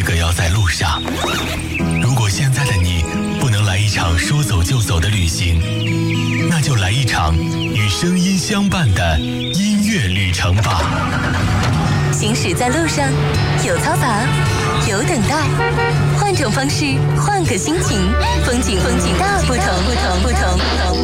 个要在路上。如果现在的你不能来一场说走就走的旅行，那就来一场与声音相伴的音乐旅程吧。 行驶在路上，有嘈杂，有等待，换种方式，换个心情，风景大不同。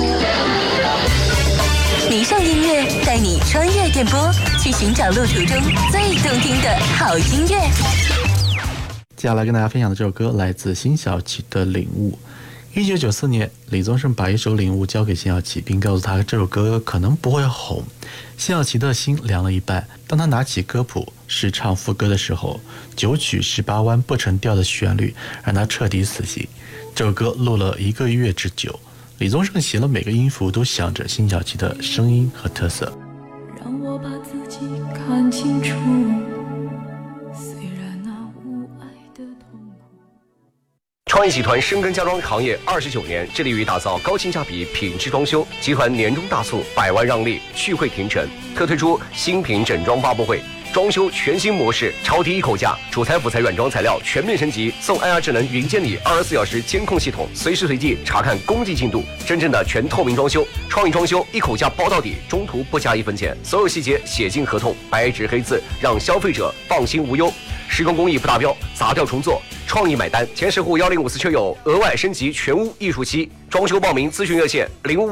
迷上音乐带你穿越电波，去寻找路途中最动听的好音乐。 接下来跟大家分享的这首歌来自辛晓琪的《领悟》。1994年，李宗盛把一首《领悟》交给辛晓琪，并告诉他这首歌可能不会红。辛晓琪的心凉了一半。当他拿起歌谱试唱副歌的时候，9曲18弯不成调的旋律让他彻底死心。这首歌录了1个月之久，李宗盛写了每个音符都想着辛晓琪的声音和特色。 让我把自己看清楚，虽然那无爱的痛苦。 创意集团深耕家装行业29年，致力于打造高性价比品质装修。集团年终大促，100万让利，续会停成，特推出新品整装发布会。装修全新模式，超低一口价，主材、辅材、软装材料全面升级，送 IR 智能云监理24小时监控系统，随时随地查看工地进度，真正的全透明装修。创意装修一口价包到底，中途不加1分钱，所有细节写进合同，白纸黑字，让消费者放心无忧。施工工艺不达标，砸掉重做，创意买单。前10户1054车友额外升级全屋艺术漆。装修报名咨询热线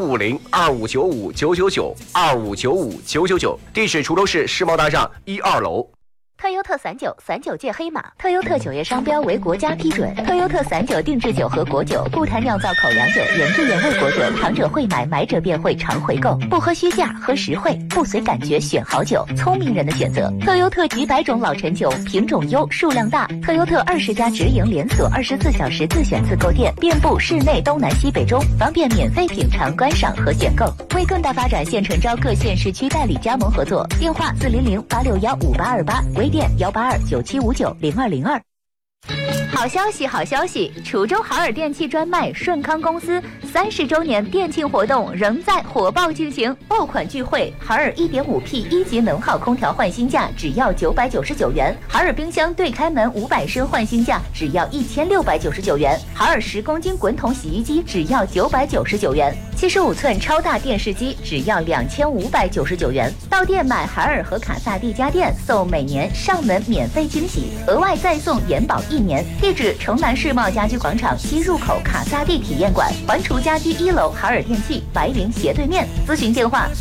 0550-2595-999，2595-999。地址：滁州市世贸大厦1、2楼。 特优特39界黑马，特优特9月商标为国家批准。特优特39定制酒和果酒，不谈酿造口粮酒，原汁原味果酒，尝者会买，买者便会常回购。不喝虚价，喝实惠，不随感觉选好酒，聪明人的选择。特优特几百种老陈酒，品种优，数量大。特优特20家直营连锁，24小时自选自购店，遍布市内东南西北中，方便免费品尝、观赏和选购。为更大发展，现诚招各县市区代理加盟合作，电话400-861-5828，微店182-9759-0202。好消息，好消息！滁州海尔电器专卖顺康公司30周年店庆活动仍在火爆进行，爆款聚会，海尔 1.5P 1级能耗空调换新价只要999元，海尔冰箱对开门500升换新价只要1699元，海尔10公斤滚筒洗衣机只要999元，75寸超大电视机只要2599元。到店买海尔和卡萨帝家电，送每年上门免费惊喜，额外再送延保1年。地址：城南世贸家居广场西入口卡萨帝体验馆，环滁家居1楼海尔电器白云斜对面。咨询电话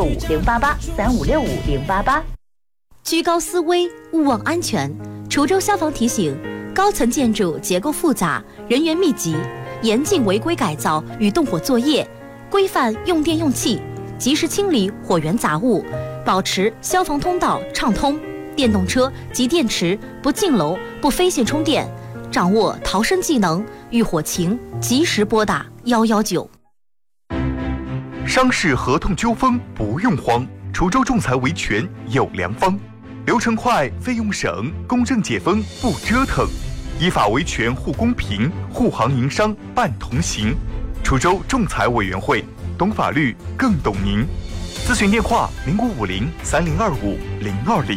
3565-088，3565-088。 居高思危，勿忘安全。滁州消防提醒：高层建筑结构复杂，人员密集，严禁违规改造与动火作业，规范用电用气，及时清理火源杂物，保持消防通道畅通。电动车及电池不进楼、不飞线充电，掌握逃生技能，遇火情及时拨打119。 商事合同纠纷不用慌，滁州仲裁维权有良方，流程快，费用省，公正解纷不折腾，依法维权护公平，护行营商办同行。滁州仲裁委员会，懂法律更懂您。咨询电话0550-3025-020。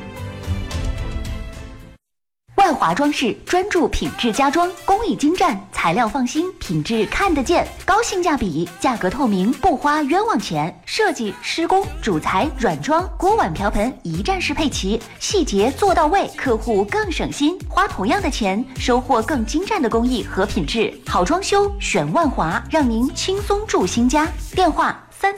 万华装饰专注品质家装，工艺精湛，材料放心，品质看得见，高性价比，价格透明，不花冤枉钱。设计、施工、主材、软装、锅碗瓢盆一站式配齐，细节做到位，客户更省心，花同样的钱，收获更精湛的工艺和品质。好装修选万华，让您轻松住新家。电话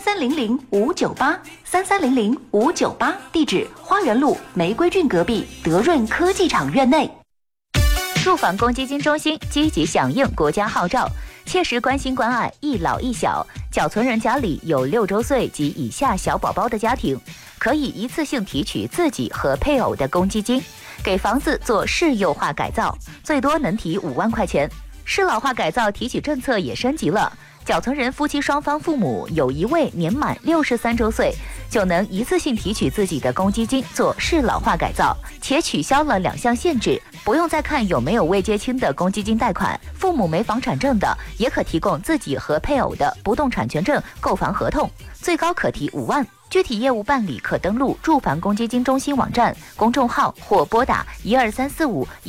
3300-598，3300-598，地址：花园路玫瑰郡隔壁德润科技厂院内。住房公积金中心积极响应国家号召，切实关心关爱一老一小。缴存人家里有6周岁及以下小宝宝的家庭，可以一次性提取自己和配偶的公积金，给房子做市幼化改造，最多能提5万块钱。市老化改造提取政策也升级了。缴存人夫妻双方父母有一位年满63周岁，就能一次性提取自己的公积金做适老化改造，且取消了2项限制，不用再看有没有未结清的公积金贷款。父母没房产证的，也可提供自己和配偶的不动产权证购房合同，最高可提5万。具体业务办理可登录住房公积金中心网站、公众号或拨打12345